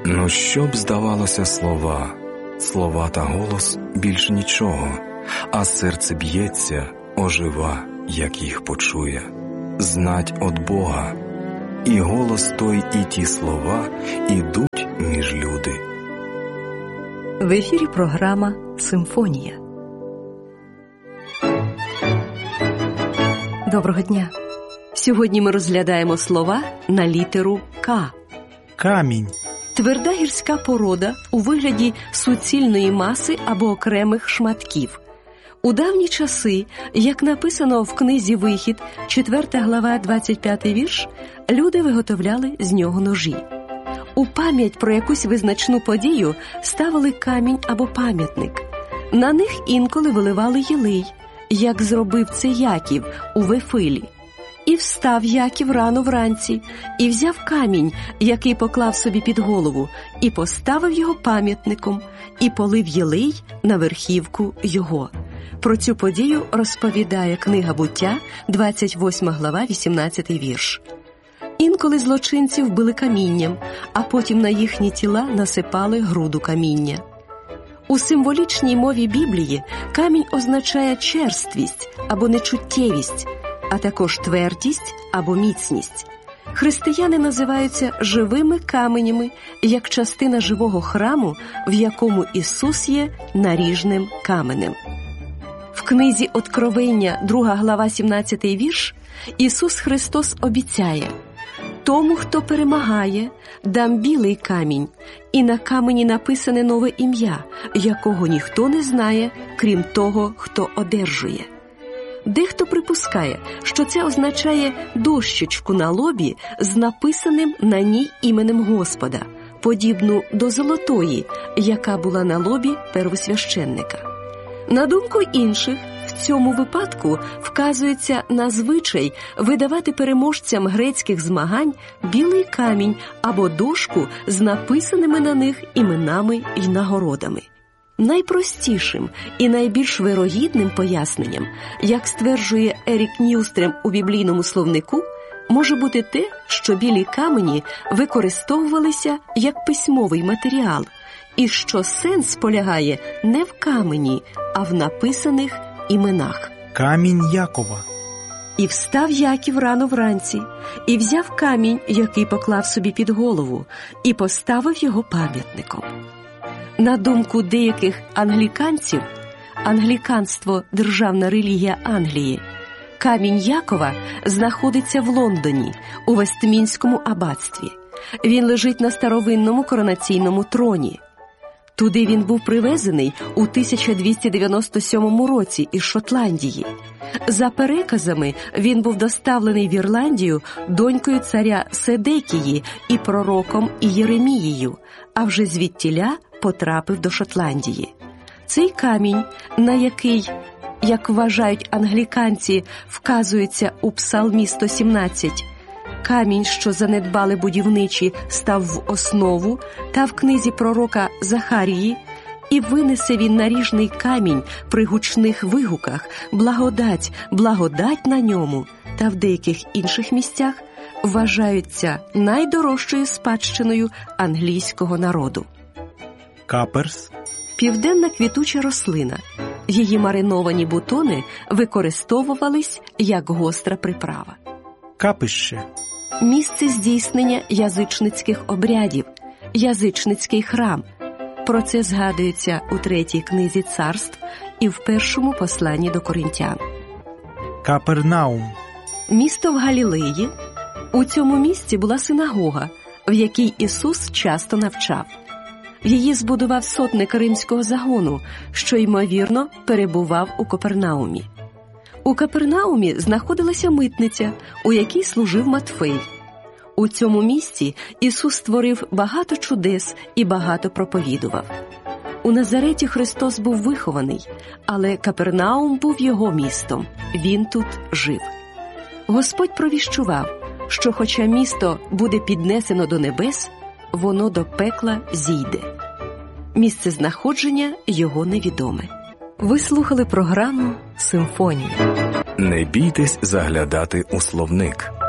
Ну що б здавалося слова та голос більш нічого, а серце б'ється, ожива, як їх почує. Знать от Бога, і голос той, і ті слова ідуть між люди. В ефірі програма «Симфонія». Доброго дня! Сьогодні ми розглядаємо слова на літеру «К». Камінь. Тверда гірська порода у вигляді суцільної маси або окремих шматків. У давні часи, як написано в книзі «Вихід», 4 глава, 25 вірш, люди виготовляли з нього ножі. У пам'ять про якусь визначну подію ставили камінь або пам'ятник. На них інколи виливали єлей, як зробив це Яків у Вифилі. І встав Яків рано вранці, і взяв камінь, який поклав собі під голову, і поставив його пам'ятником, і полив єлей на верхівку його. Про цю подію розповідає книга «Буття», 28 глава, 18 вірш. Інколи злочинців били камінням, а потім на їхні тіла насипали груду каміння. У символічній мові Біблії камінь означає черствість або нечуттєвість, а також твердість або міцність. Християни називаються живими каменями, як частина живого храму, в якому Ісус є наріжним каменем. В книзі «Откровення», 2 глава, 17 вірш, Ісус Христос обіцяє: «Тому, хто перемагає, дам білий камінь, і на камені написане нове ім'я, якого ніхто не знає, крім того, хто одержує». Дехто припускає, що це означає дощечку на лобі з написаним на ній іменем Господа, подібну до золотої, яка була на лобі первосвященника. На думку інших, в цьому випадку вказується на звичай видавати переможцям грецьких змагань білий камінь або дошку з написаними на них іменами й нагородами. Найпростішим і найбільш вирогідним поясненням, як стверджує Ерік Ньюстрем у біблійному словнику, може бути те, що білі камені використовувалися як письмовий матеріал, і що сенс полягає не в камені, а в написаних іменах. Камінь Якова. І встав Яків рано вранці, і взяв камінь, який поклав собі під голову, і поставив його пам'ятником. На думку деяких англіканців, англіканство – державна релігія Англії, камінь Якова знаходиться в Лондоні, у Вестмінському аббатстві. Він лежить на старовинному коронаційному троні. Туди він був привезений у 1297 році із Шотландії. За переказами, він був доставлений в Ірландію донькою царя Седекії і пророком Єремією, а вже звідтіля потрапив до Шотландії. Цей камінь, на який, як вважають англіканці, вказується у Псалмі 117, камінь, що занедбали будівничі, став в основу, та в книзі пророка Захарії, і винесе він наріжний камінь при гучних вигуках, благодать, благодать на ньому, та в деяких інших місцях вважаються найдорожчою спадщиною англійського народу. Каперс. Південна квітуча рослина. Її мариновані бутони використовувались як гостра приправа. Капище. Місце здійснення язичницьких обрядів, язичницький храм. Про це згадується у 3 книзі царств і в 1 посланні до Коринтян. Капернаум. Місто в Галілеї. У цьому місці була синагога, в якій Ісус часто навчав. Її збудував сотник римського загону, що, ймовірно, перебував у Капернаумі. У Капернаумі знаходилася митниця, у якій служив Матфей. У цьому місці Ісус створив багато чудес і багато проповідував. У Назареті Христос був вихований, але Капернаум був його містом. Він тут жив. Господь провіщував, що хоча місто буде піднесено до небес, воно до пекла зійде. Місцезнаходження його невідоме. Ви слухали програму «Симфонія». Не бійтесь заглядати у словник.